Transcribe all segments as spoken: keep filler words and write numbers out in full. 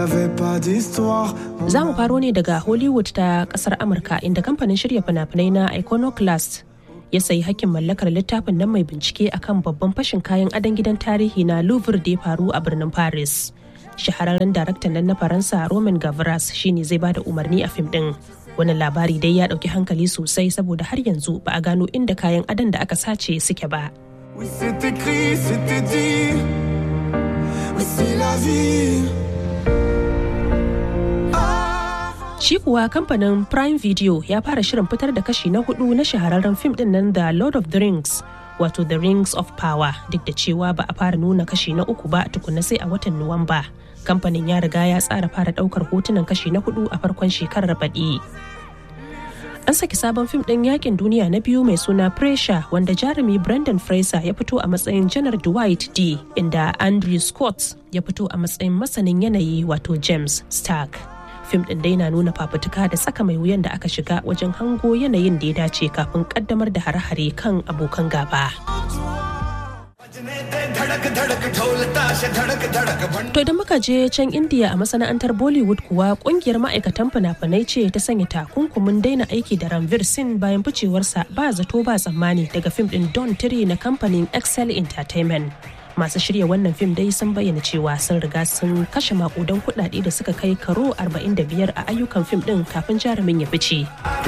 Za mu faro ne daga Hollywood ta kasar Amurka inda kamfanin shirya fina-finai na Iconoclast ya sayi hakkin mallakar littafin nan mai bincike akan babban fashin kayan adon gidan tarihi na Louvre da ya faru a birnin Paris. Shahararren daraktan nan na Faransa Romain Gavras shine zai bada umarni a fim din. Wannan labari dai ya dauki hankali sosai saboda har yanzu ba a gano inda kayan adon da aka sace suke ba. Shi kuwa kamfanin Prime Video ya fara shirin fitar da kashi na hudu na shahararren fim din nan da Lord of the Rings, wato The Rings of Power, duk da cewa ba a fara nuna kashi na uku ba tukuna sai a watan Nuwamba. Kamfanin ya riga ya tsara fara daukar hotunan kashi na hudu a farkon shekarar baɗi. An saki sabon fim din yakin duniya na biyu mai suna Pressure, wanda jarumi Brendan Fraser ya fito a matsayin Janar Dwight D, inda Andrew Scott ya fito a matsayin masanin yanayi wato James Stark. Fim ɗin dai na nuna fafutuka da tsaka mai wuyan da aka shiga wajen hango yanayin da ya dace kafin kaddamar da hare-hare kan abokan gaba. To da muka je can India a masana'antar Bollywood kuwa kungiyar ma'aikatan fina-finai ce ta sanya takunkumin daina aiki da Ranveer Singh bayan ficewarsa ba zato ba tsammani daga fim ɗin Don three na kamfanin Excel Entertainment. Masu shirya wannan fim dai sun bayyana cewa sun riga sun kashe makudan kuɗaɗe da suka kai karo arba'in da biyar a ayyukan fim ɗin kafin jarumin ya fice.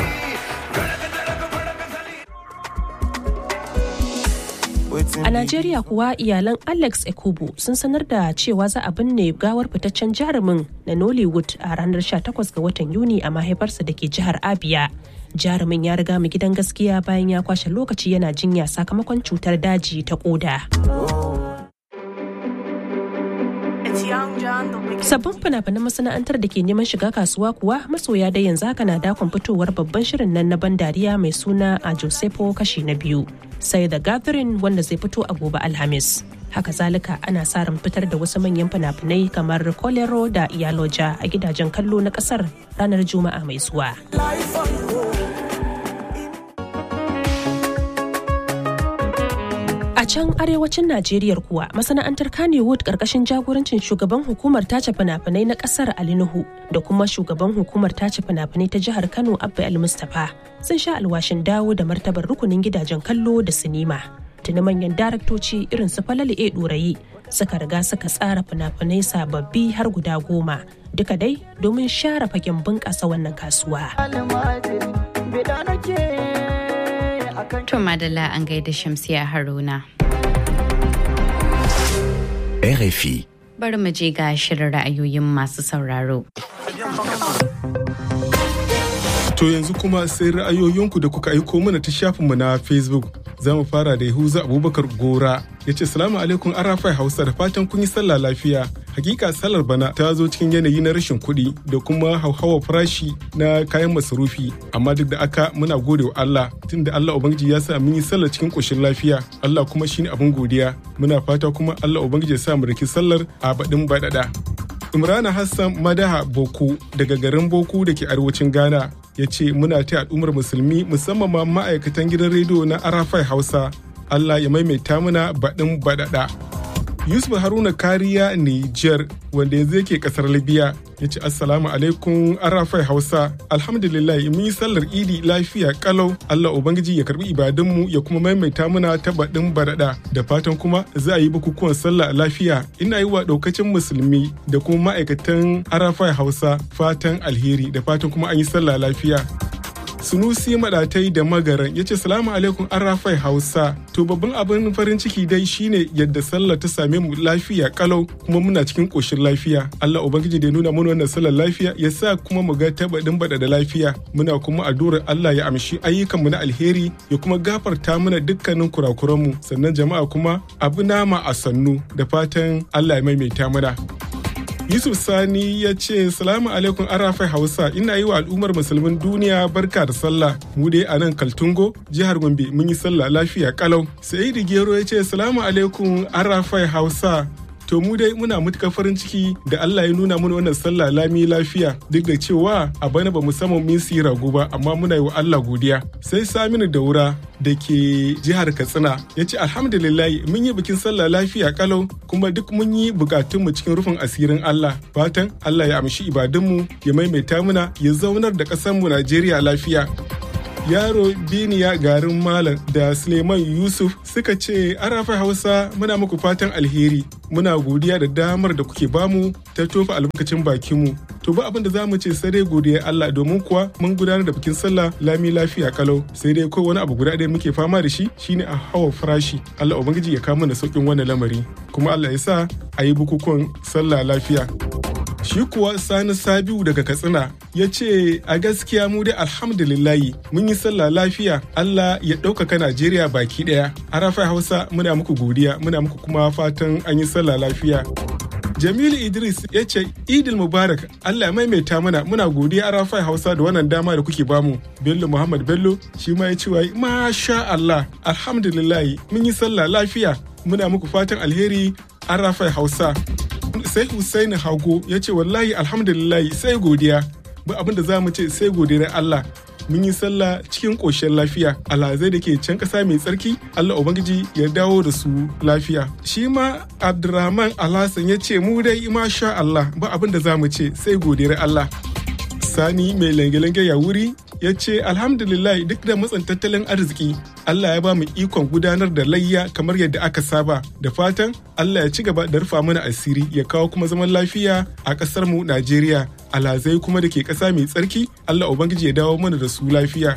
A Najeriya kuwa iyalan Alex Ekubu sun sanar da cewa za a binne gawar fitaccen jarumin na Nollywood a ranar sha takwas ga watan Yuni a mahaifarsa da ke jihar Abia. Jarumin ya riga mu gidan gaskiya bayan ya kwashe lokaci yana jinya sakamakon cutar daji ta koda. Sabbin fina-finan masana'antar da ke neman shiga kasuwa kuwa masoya da yanzu haka na dakon fitowar babban shirin nan na ban dariya mai suna a Josepo kashi na biyu, sai The Gathering wanda zai fito a gobe Alhamis. Haka zalika ana sa ran fitar da wasu manyan fina-finai kamar Kolero da Iyaloja a gidajen kallo na kasar ranar Juma'a mai zuwa. A can arewacin Najeriya kuwa masana'antar Kannywood karkashin jagorancin shugaban hukumar tace fina-finai na kasar Ali Nuhu da kuma shugaban hukumar tace fina-finai ta jihar Kano Abba El Mustapha sun sha alwashin dawo da martabar rukunin gidajen kallo da sinima. Tuni manyan daraktoci irin su Falalu A Dorayi suka riga suka tsara fina-finai sababbi har guda goma, duka dai domin share fagen bunƙasa wannan kasuwa. To madalla an gaida Shamsiya Haruna. R F I. Bari mu je ga shirin ra'ayoyin masu sauraro. To yanzu kuma sai ra'ayoyinku da kuka aiko mana ta shafinmu na Facebook. Za mu fara da Yahuza Abubakar Gora. Ya ce salamu alaikum Arafai Hausa, da fatan kun yi sallah lafiya. Hakika sallar bana ta zo cikin yanayi na rashin kuɗi da kuma hauhawar farashi na kayan masarufi. Amma duk da aka muna gode wa Allah, tunda Allah Ubangiji ya sa mun yi sallar cikin ƙoshin lafiya. Allah kuma shine abin godiya. Muna fata kuma Allah Ubangiji ya sa mu riki sallar a baɗin baɗaɗa. Imrana Hassan Madaha Boko daga garin Boko da ke arewacin Ghana ya ce muna ta al'ummar musulmi musamman ma ma'aikatan gidan rediyo na Arafai Hausa. Allah ya maimaita muna baɗin baɗaɗa. Yusuf Haruna Kariya Niger wanda yanzu yake kasar Libya ya ce assalamu alaikum Arafai Hausa, alhamdulillah mun yi sallar idi lafiya kalau. Allah Ubangiji ya karbi ibadunmu ya kuma maimaita muna ta baɗin baɗaɗa, da fatan kuma za a yi bukukuwan sallah lafiya. Ina yi wa ɗaukacin musulmi da kuma ma'aikatan Arafai Hausa fatan alheri, da fatan kuma an yi sallah lafiya. Sunusi Madatai da Magaran ya ce salamu alaikum Arafai Hausa. To babban abin farin ciki dai shine yadda sallah ta same mu lafiya kalau kuma muna cikin koshin lafiya. Allah Ubangiji da ya nuna mana wannan sallar lafiya ya sa kuma mu ga tabadin bada da lafiya. Muna kuma addu'ar Allah ya amshi ayyukan mu na alheri ya kuma gafarta mana dukkanin kurakuran mu. Sannan jama'a kuma abu nama a sannu, da fatan Allah ya maimaita mana. Yusuf Sani ya ce salamu alaikum Arafai Hausa, ina yi wa al'ummar musulmin duniya barka da sallah. Mu dai a nan Kaltungo jihar Gombe mun yi sallah lafiya kalau. Sa'idu Gero ya ce salamu alaikum Arafai Hausa. To mu dai muna matuƙar farin ciki da Allah ya nuna mana wannan sallah lami lafiya duk da cewa a bana ba mu samu min siyi rago ba amma muna yi wa Allah godiya. Sai Saminu Daura da ke jihar Katsina ya ce alhamdulillah mun yi bikin sallah lafiya kalau kuma duk mun yi bukatunmu cikin rufin asirin Allah. Fatan Allah ya amshi ibadunmu ya maimaita muna ya zaunar da ƙasarmu Najeriya lafiya. Yaro Biniya garin Malam da Suleiman Yusuf suka ce Arafai Hausa muna muku fatan alheri muna godiya da damar da kuke bamu ta tofa albarkacin bakinmu. To ba abin da za mu ce sai dai godiya Allah domin kuwa mun gudanar da bikin sallah lami lafiya kalau sai dai ko wani abu guda ɗaya muke fama da shi shine a hawa farashi. Allah ubangiji ya kawo mana sauƙin wannan lamari kuma Allah ya sa a yi bukukuwan sallah lafiya. Shi kuwa Sani Sabiu daga Katsina ya ce a gaskiya mu dai alhamdulillahi mun yi sallah lafiya Allah ya ɗaukaka Najeriya baki ɗaya. Arafai Hausa muna muku godiya muna muku kuma fatan an yi sallah lafiya. Jamilu Idris ya ce Idil Mubarak Allah ya maimaita mana muna godiya Arafai Hausa da wannan dama da kuke bamu. Bello Muhammad Bello shi ma ya ce wai masha Allah alhamdulillahi mun yi sallah lafiya muna muku fatan alheri Arafai Hausa. Sai Hussaini Hago ya ce wallahi alhamdulillah sai godiya ba abin da za mu ce sai godiyar Allah mun yi sallah cikin ƙoshin lafiya alhazai da ke can ƙasa mai tsarki Allah ubangiji ya dawo da su lafiya. Shi ma Abdurrahman Alhassan ya ce mu dai masha Allah ba abin da za mu ce sai godiyar Allah. Sani mai lange-lange ya wuri ya ce alhamdulillah duk da matsin tattalin arziki Allah ya ba mu ikon gudanar da layya kamar yadda aka saba da fatan Allah ya ci gaba da rufa mana asiri ya kawo kuma zaman lafiya a ƙasar mu Najeriya alhazai kuma da ke ƙasa mai tsarki Allah ubangiji ya dawo mana da su lafiya.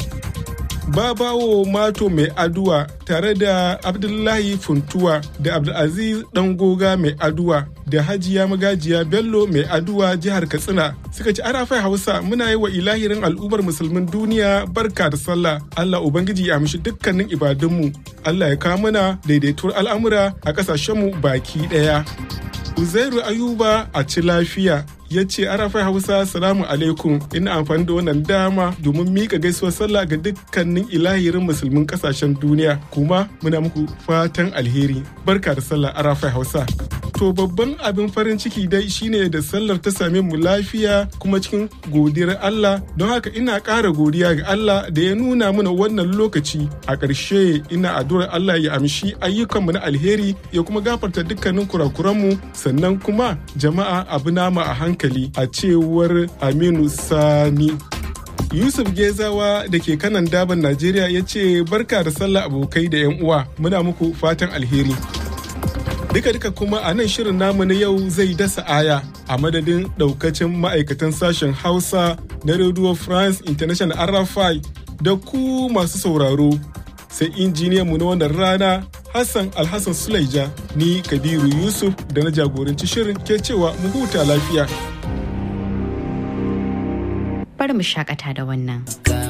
Babawo Mato mai aduwa tare da Abdullahi Funtuwa da Abdulaziz Dangoga mai aduwa da Hajiya Magajiya Bello mai aduwa jihar Katsina suka ci Arafai Hausa muna yi wa ilahirin al'ummar musulmin duniya barka da sallah Allah ubangiji ya amshi dukkanin ibadunmu Allah ya kawo mana daidaituwar al'amura a ƙasashenmu baki ɗaya. Uzairu Ayuba a ci lafiya ya ce Arafai Hausa salamu alaikum ina amfani da wannan dama domin mika gaisuwar sallah ga dukkanin ilahirin musulmin kasashen duniya kuma muna muku fatan alheri barka da sallah Arafai Hausa. To babban abin farin ciki dai shine da sallar ta same mu lafiya kuma cikin godiyar Allah don haka ina ƙara godiya ga Allah da ya nuna mana wannan lokaci a ƙarshe ina addu'ar Allah ya amshi ayyukanmu na alheri ya kuma gafarta dukkanin kurakuranmu sannan kuma jama'a abu nama a hankali a cewar Aminu Sani. Yusuf Gezawa da ke kanan daban Najeriya ya ce barka da sallah abokai da 'yan uwa muna muku fatan alheri. Duka-duka kuma a nan shirin namu na yau zai dasa aya a madadin daukacin ma'aikatan sashen Hausa na Radio France International R F I da ku masu sauraro sai injiniyanmu na wannan rana Hassan Alhassan Sulaija ni Kabiru Yusuf da na jagoranci shirin ke cewa mu huta lafiya. Bari mu shakata da wannan.